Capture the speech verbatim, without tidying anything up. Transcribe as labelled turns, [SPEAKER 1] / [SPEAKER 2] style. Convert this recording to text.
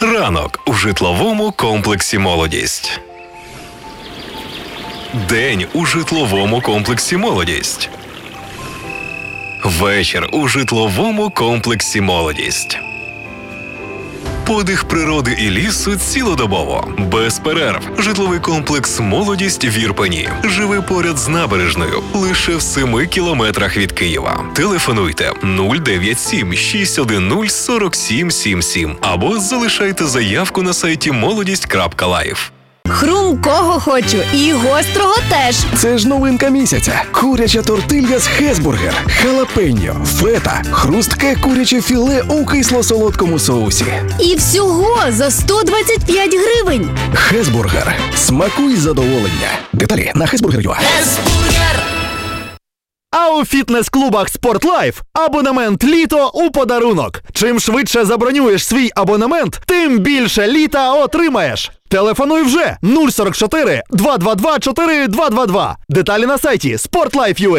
[SPEAKER 1] Ранок у житловому комплексі «Молодість». День у житловому комплексі «Молодість». Вечір у житловому комплексі «Молодість». Подих природи і лісу цілодобово, без перерв. Житловий комплекс «Молодість» в Ірпені. Живе поряд з набережною, лише в семи кілометрах від Києва. Телефонуйте нуль дев'ять сім шість один нуль сорок сім сім сім або залишайте заявку на сайті молодість крапка лайф.
[SPEAKER 2] Хрумкого хочу і гострого теж.
[SPEAKER 3] Це ж новинка місяця. Куряча тортилья з Хесбургер, халапеньо, фета, хрустке куряче філе у кисло-солодкому соусі.
[SPEAKER 2] І всього за сто двадцять п'ять гривень.
[SPEAKER 3] Хесбургер. Смакуй задоволення. Деталі на хесбургер точка ю а.
[SPEAKER 2] Хесбургер!
[SPEAKER 4] А у фітнес-клубах «Спортлайф» абонемент «Літо» у подарунок. Чим швидше забронюєш свій абонемент, тим більше літа отримаєш. Телефонуй вже нуль сорок чотири два два два чотири два два два. Деталі на сайті спортлайф крапка ю а.